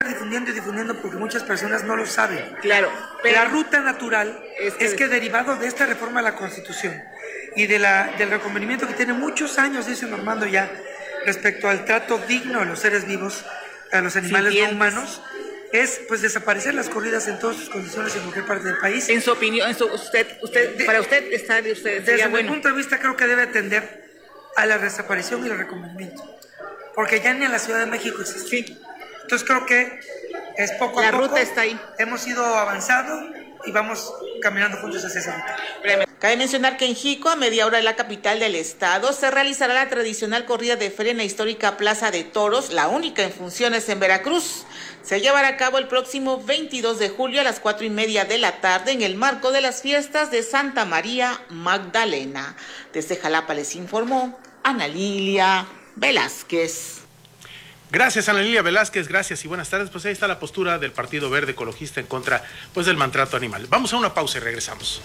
difundiendo y difundiendo porque muchas personas no lo saben. Claro, pero la ruta natural es que derivado de esta reforma a la Constitución y del reconvenimiento que tiene muchos años, dice Normando ya, respecto al trato digno a los seres vivos, a los animales no humanos, es pues desaparecer las corridas en todas sus condiciones en cualquier parte del país. En su opinión, para usted está desde mi punto de vista creo que debe atender a la desaparición y el reconvenimiento, porque ya ni en la Ciudad de México existe. Sí. Entonces creo que es poco a poco. La ruta está ahí. Hemos ido avanzando y vamos caminando juntos hacia esa ruta. Cabe mencionar que en Jico, a media hora de la capital del estado, se realizará la tradicional corrida de feria en la histórica Plaza de Toros, la única en funciones en Veracruz. Se llevará a cabo el próximo 22 de julio a las 4:30 de la tarde en el marco de las fiestas de Santa María Magdalena. Desde Jalapa les informó Ana Lilia Velázquez. Gracias, Ana Lilia Velázquez, gracias y buenas tardes. Pues ahí está la postura del Partido Verde Ecologista en contra del maltrato animal. Vamos a una pausa y regresamos.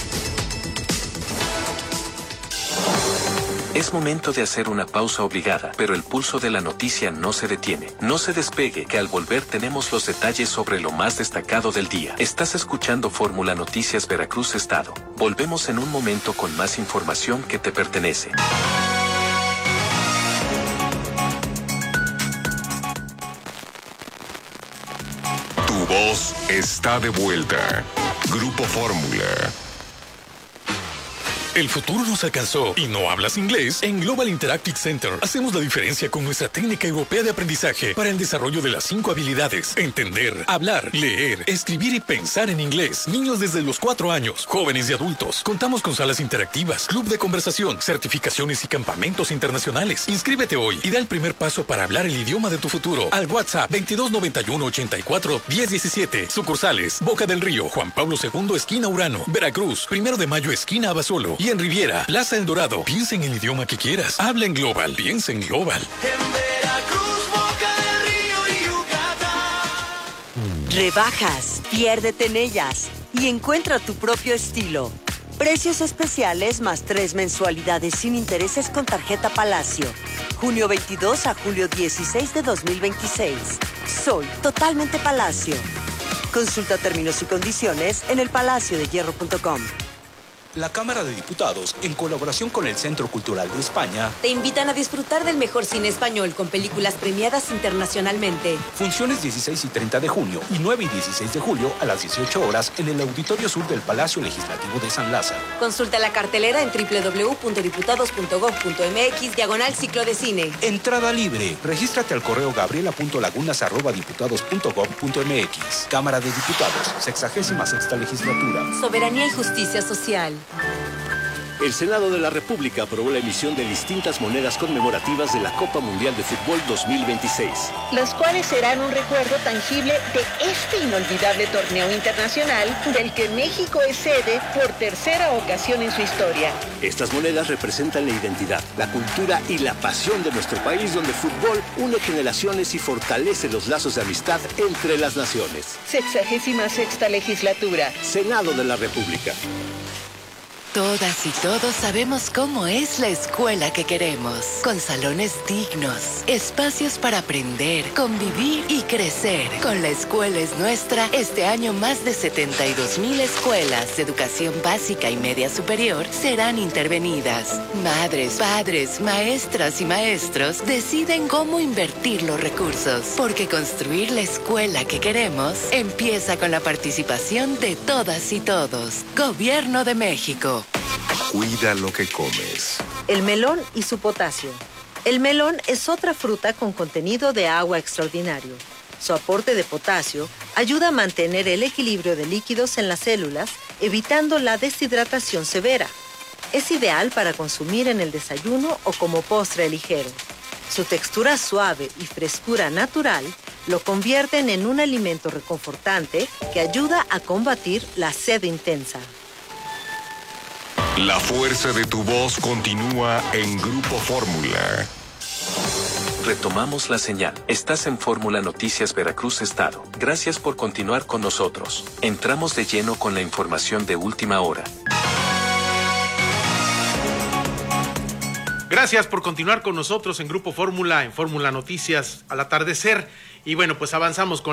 Es momento de hacer una pausa obligada, pero el pulso de la noticia no se detiene. No se despegue, que al volver tenemos los detalles sobre lo más destacado del día. Estás escuchando Fórmula Noticias Veracruz Estado. Volvemos en un momento con más información que te pertenece. Tu voz está de vuelta. Grupo Fórmula. El futuro nos alcanzó y no hablas inglés. En Global Interactive Center hacemos la diferencia con nuestra técnica europea de aprendizaje para el desarrollo de las 5 habilidades: entender, hablar, leer, escribir y pensar en inglés. Niños desde los 4 años, jóvenes y adultos. Contamos con salas interactivas, club de conversación, certificaciones y campamentos internacionales. Inscríbete hoy y da el primer paso para hablar el idioma de tu futuro al WhatsApp 2291 84 1017. Sucursales: Boca del Río, Juan Pablo II, esquina Urano, Veracruz, 1 de Mayo, esquina Abasolo. Y en Riviera, Plaza El Dorado. Piensa en el idioma que quieras. Habla en Global. Piensa en Global. En Veracruz, Boca del Río y Yucatán. Rebajas, piérdete en ellas y encuentra tu propio estilo. Precios especiales más 3 mensualidades sin intereses con tarjeta Palacio. Junio 22 a julio 16 de 2026. Soy totalmente Palacio. Consulta términos y condiciones en elpalaciodehierro.com. La Cámara de Diputados, en colaboración con el Centro Cultural de España, te invitan a disfrutar del mejor cine español con películas premiadas internacionalmente. Funciones 16 y 30 de junio y 9 y 16 de julio a las 18 horas en el Auditorio Sur del Palacio Legislativo de San Lázaro. Consulta la cartelera en www.diputados.gov.mx/ciclo de cine. Entrada libre. Regístrate al correo gabriela.lagunas@diputados.gov.mx. Cámara de Diputados, 66ª Legislatura. Soberanía y justicia social. El Senado de la República aprobó la emisión de distintas monedas conmemorativas de la Copa Mundial de Fútbol 2026. Las cuales serán un recuerdo tangible de este inolvidable torneo internacional del que México es sede por tercera ocasión en su historia. Estas monedas representan la identidad, la cultura y la pasión de nuestro país, donde el fútbol une generaciones y fortalece los lazos de amistad entre las naciones. 66ª Legislatura. Senado de la República. Todas y todos sabemos cómo es la escuela que queremos, con salones dignos, espacios para aprender, convivir y crecer. Con La Escuela es Nuestra, este año más de 72,000 escuelas de educación básica y media superior serán intervenidas. Madres, padres, maestras y maestros deciden cómo invertir los recursos, porque construir la escuela que queremos empieza con la participación de todas y todos. Gobierno de México. Cuida lo que comes. El melón y su potasio. El melón es otra fruta con contenido de agua extraordinario. Su aporte de potasio ayuda a mantener el equilibrio de líquidos en las células, evitando la deshidratación severa. Es ideal para consumir en el desayuno o como postre ligero. Su textura suave y frescura natural lo convierten en un alimento reconfortante que ayuda a combatir la sed intensa. La fuerza de tu voz continúa en Grupo Fórmula. Retomamos la señal. Estás en Fórmula Noticias Veracruz Estado. Gracias por continuar con nosotros. Entramos de lleno con la información de última hora. Gracias por continuar con nosotros en Grupo Fórmula, en Fórmula Noticias al atardecer. Y bueno, pues avanzamos con